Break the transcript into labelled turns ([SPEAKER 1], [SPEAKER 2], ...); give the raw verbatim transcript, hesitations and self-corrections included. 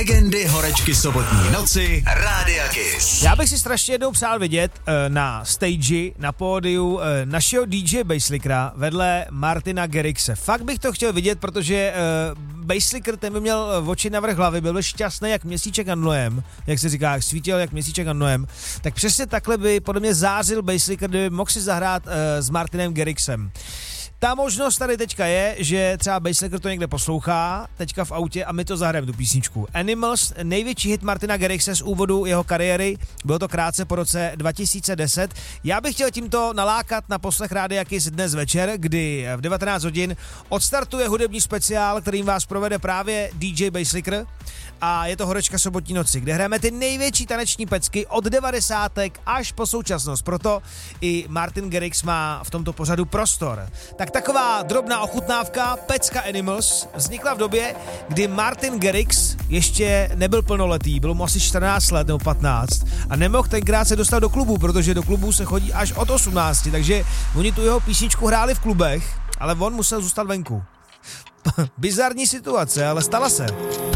[SPEAKER 1] Legendy horečky sobotní noci Rádia Kiss.
[SPEAKER 2] Já bych si strašně jednou přál vidět uh, na stage, na pódiu uh, našeho D J Basslickera vedle Martina Garrixe. Fakt bych to chtěl vidět, protože uh, Basslicker, ten by měl oči navrch hlavy, byl šťastný jak měsíček nad Noem, jak se říká, jak svítil jak měsíček nad Noem. Tak přesně takhle by podle mě zářil Basslicker, kdyby mohl si zahrát uh, s Martinem Garrixem. Ta možnost tady teďka je, že třeba Basslicker to někde poslouchá, teďka v autě a my to zahrajeme tu písničku. Animals, největší hit Martina Garrixe z úvodu jeho kariéry, bylo to krátce po roce dva tisíce deset. Já bych chtěl tímto nalákat na poslech Rádia Kiss dnes večer, kdy v devatenáct hodin odstartuje hudební speciál, kterým vás provede právě D J Basslicker. A je to horečka sobotní noci, kde hrajeme ty největší taneční pecky od devadesátek až po současnost. Proto i Martin Garrix má v tomto pořadu prostor. Tak taková drobná ochutnávka, pecka Animals, vznikla v době, kdy Martin Garrix ještě nebyl plnoletý, bylo mu asi čtrnáct let nebo patnáct a nemohl tenkrát se dostat do klubu, protože do klubů se chodí až od osmnácti, takže oni tu jeho písničku hráli v klubech, ale on musel zůstat venku. Bizarní situace, ale stala se.